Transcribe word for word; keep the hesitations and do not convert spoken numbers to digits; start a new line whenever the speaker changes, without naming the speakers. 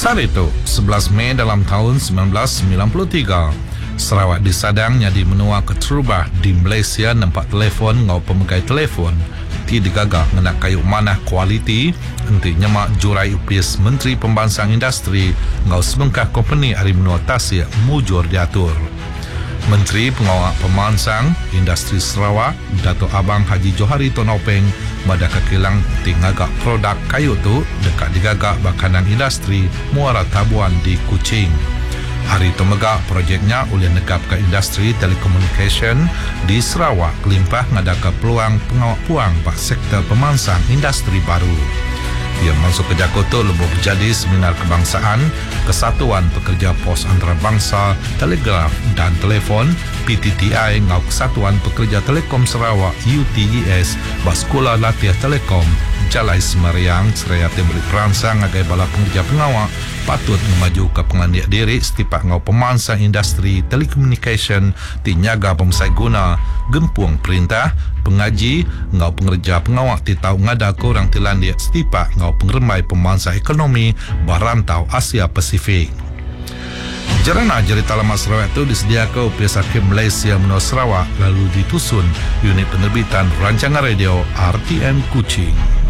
Saat itu, sebelas Mei dalam tahun sembilan belas sembilan puluh tiga, Sarawak disadang jadi menua keterubah di Malaysia nampak telefon ngau pemegai telefon ti digagak ngenak kayu manah kualiti enti nyemak jurai upis Menteri Pembansang Industri ngau semengkah company hari menua tasik mujur diatur. Menteri Pengawal Pemansang Industri Sarawak Dato' Abang Haji Johari Tonopeng pada kekilang tingagak produk kayu tu dekat digagak bakanan industri Muara Tabuan di Kuching. Hari itu megak projeknya oleh negap ke industri telekomunikasi di Sarawak limpah ngadaka peluang pengawak puang pak sektor pemansang industri baru. Ia masuk ke Jakarta lebih jadi seminar kebangsaan Kesatuan Pekerja Pos Antarabangsa Telegraf dan Telefon P T T I ngau Kesatuan Pekerja Telekom Sarawak U T E S Baskola Latiah Telekom Jalai Semariang seraya memberi perangsang agai bala pengerja pengawak patut memaju ke pengandiak diri setipak ngau pemansang industri telekomunikasi tinyaga pemesai guna gempuang perintah pengaji ngau pengerja pengawak ti tau ngada korang tilandiak setipak ngau pengeremai pemansang ekonomi barantau Asia Pasifik. Jarana cerita lama Sarawak itu disediakan oleh Hakim Malaysia menua Sarawak lalu ditusun unit penerbitan rancangan radio R T M Kuching.